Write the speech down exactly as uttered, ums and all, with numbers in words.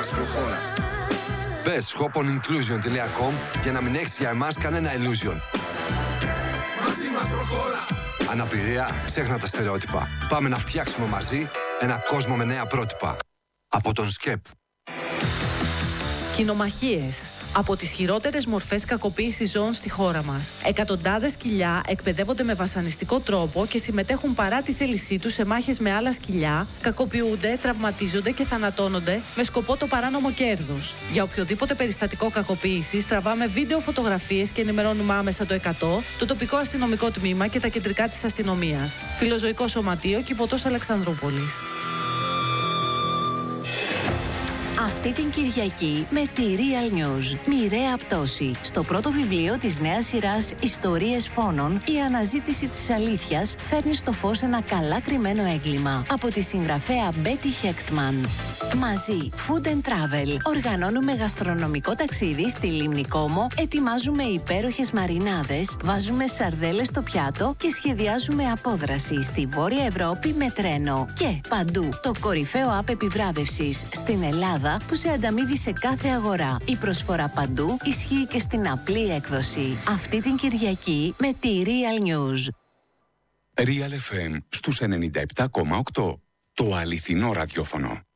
μας προχώρα. Μπες shop on inclusion τελεία com για να μην έχεις για εμάς κανένα illusion. Μαζί μας προχώρα. Αναπηρία, ξέχνα τα στερεότυπα. Πάμε να φτιάξουμε μαζί ένα κόσμο με νέα πρότυπα. Από τον ΣΚΕΠ. Κοινομαχίες. Από τις χειρότερες μορφές κακοποίησης ζώων στη χώρα μας. Εκατοντάδες σκυλιά εκπαιδεύονται με βασανιστικό τρόπο και συμμετέχουν παρά τη θέλησή τους σε μάχες με άλλα σκυλιά, κακοποιούνται, τραυματίζονται και θανατώνονται με σκοπό το παράνομο κέρδος. Για οποιοδήποτε περιστατικό κακοποίησης τραβάμε βίντεο φωτογραφίες και ενημερώνουμε άμεσα το εκατό, το τοπικό αστυνομικό τμήμα και τα κεντρικά της αστυνομίας. Φιλοζωικό Σωματείο, Κιβωτός Αλεξανδρούπολης. Αυτή την Κυριακή με τη Real News. Μοιραία πτώση. Στο πρώτο βιβλίο της νέας σειράς Ιστορίες Φόνων, η αναζήτηση της αλήθειας φέρνει στο φως ένα καλά κρυμμένο έγκλημα. Από τη συγγραφέα Betty Hechtman. Μαζί, Food and Travel. Οργανώνουμε γαστρονομικό ταξίδι στη Λίμνη Κόμο, ετοιμάζουμε υπέροχες μαρινάδες, βάζουμε σαρδέλες στο πιάτο και σχεδιάζουμε απόδραση στη Βόρεια Ευρώπη με τρένο. Και παντού, το κορυφαίο app επιβράβευσης στην Ελλάδα που σε ανταμείβει σε κάθε αγορά. Η προσφορά παντού ισχύει και στην απλή έκδοση. Αυτή την Κυριακή με τη Real News. Real εφ εμ στους ενενήντα επτά κόμμα οκτώ. Το αληθινό ραδιόφωνο.